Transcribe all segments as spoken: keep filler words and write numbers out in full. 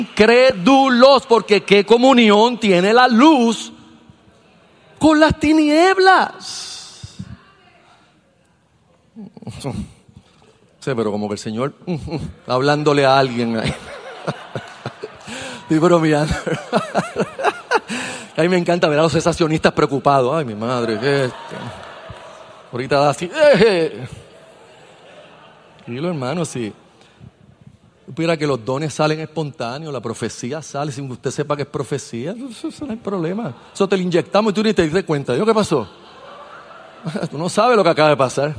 incrédulos, porque ¿qué comunión tiene la luz con las tinieblas? Sí, pero como que el Señor hablándole a alguien ahí. Estoy bromeando. A mí me encanta ver a los cesacionistas preocupados. Ay, mi madre, ¿qué es esto? Ahorita da así. ¡Eh! Tranquilo, hermano, si supiera que los dones salen espontáneos, la profecía sale sin que usted sepa que es profecía, eso, eso no hay problema. Eso te lo inyectamos y tú ni te diste cuenta. ¿Yo qué pasó? Tú no sabes lo que acaba de pasar.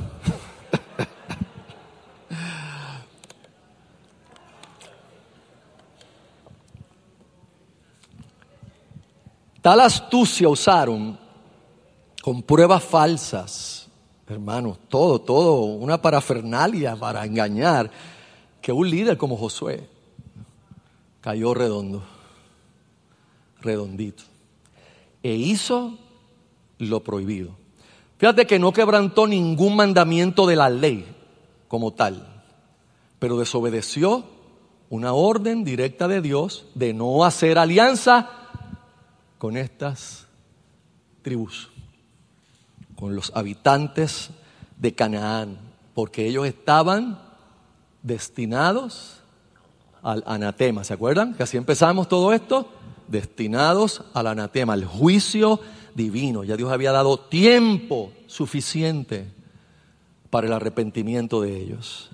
Tal astucia usaron con pruebas falsas, hermanos, todo, todo, una parafernalia para engañar, que un líder como Josué cayó redondo, redondito, e hizo lo prohibido. Fíjate que no quebrantó ningún mandamiento de la ley como tal, pero desobedeció una orden directa de Dios de no hacer alianza con estas tribus, con los habitantes de Canaán, porque ellos estaban destinados al anatema. ¿Se acuerdan? Que así empezamos todo esto, destinados al anatema, al juicio divino. Ya Dios había dado tiempo suficiente para el arrepentimiento de ellos.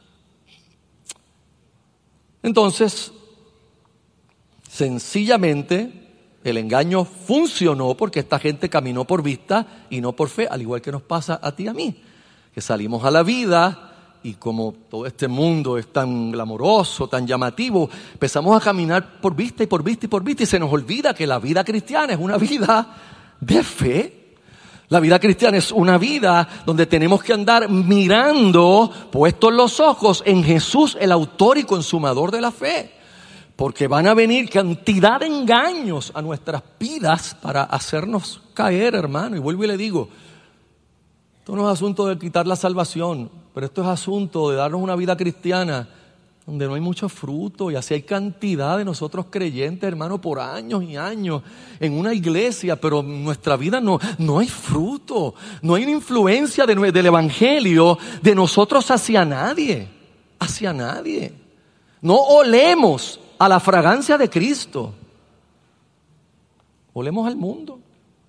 Entonces, sencillamente, el engaño funcionó porque esta gente caminó por vista y no por fe, al igual que nos pasa a ti y a mí, que salimos a la vida y como todo este mundo es tan glamoroso, tan llamativo, empezamos a caminar por vista y por vista y por vista y se nos olvida que la vida cristiana es una vida de fe. La vida cristiana es una vida donde tenemos que andar mirando, puestos los ojos en Jesús, el autor y consumador de la fe. Porque van a venir cantidad de engaños a nuestras vidas para hacernos caer, hermano. Y vuelvo y le digo, esto no es asunto de quitar la salvación, pero esto es asunto de darnos una vida cristiana donde no hay mucho fruto. Y así hay cantidad de nosotros creyentes, hermano, por años y años en una iglesia, pero en nuestra vida no, no hay fruto. No hay una influencia de, del evangelio de nosotros hacia nadie, hacia nadie. No olemos a la fragancia de Cristo. Olemos al mundo.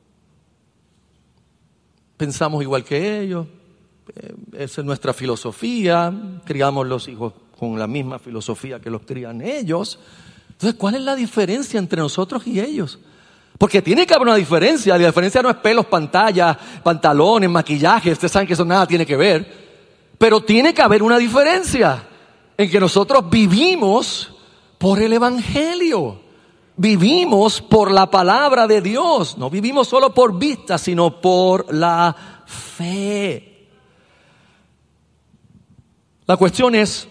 Pensamos igual que ellos. Esa es nuestra filosofía. Criamos los hijos con la misma filosofía que los crían ellos. Entonces, ¿cuál es la diferencia entre nosotros y ellos? Porque tiene que haber una diferencia. La diferencia no es pelos, pantallas, pantalones, maquillaje. Ustedes saben que eso nada tiene que ver. Pero tiene que haber una diferencia en que nosotros vivimos por el evangelio, vivimos por la palabra de Dios, no vivimos solo por vista, sino por la fe. La cuestión es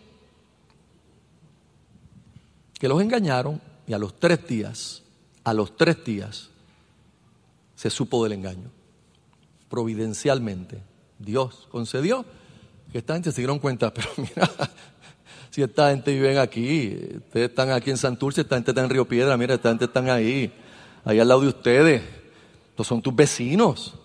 que los engañaron y a los tres días, a los tres días, se supo del engaño. Providencialmente, Dios concedió que esta gente se dieron cuenta, pero mira, si esta gente vive aquí, ustedes están aquí en Santurce, esta gente está en Río Piedra, mira, esta gente están ahí, ahí al lado de ustedes, estos son tus vecinos.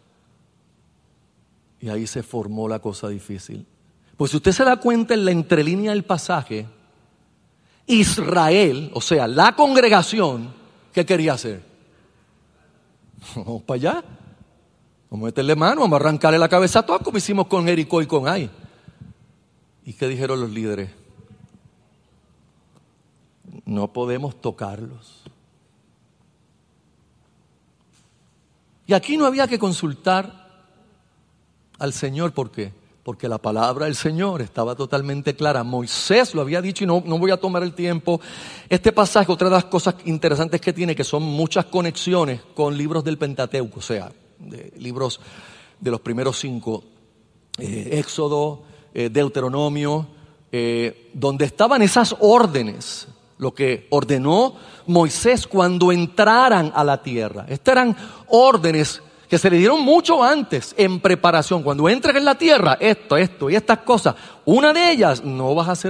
Y ahí se formó la cosa difícil. Pues si usted se da cuenta en la entrelínea del pasaje, Israel, o sea, la congregación, ¿qué quería hacer? Vamos para allá, vamos a meterle mano, vamos a arrancarle la cabeza a todos como hicimos con Jericó y con Ai. ¿Y qué dijeron los líderes? No podemos tocarlos. Y aquí no había que consultar al Señor. ¿Por qué? Porque la palabra del Señor estaba totalmente clara. Moisés lo había dicho y no, no voy a tomar el tiempo. Este pasaje, otra de las cosas interesantes que tiene, que son muchas conexiones con libros del Pentateuco, o sea, de libros de los primeros cinco, eh, Éxodo, eh, Deuteronomio, eh, donde estaban esas órdenes, lo que ordenó Moisés cuando entraran a la tierra. Estas eran órdenes que se le dieron mucho antes, en preparación. Cuando entres en la tierra, esto, esto y estas cosas, una de ellas, no vas a hacer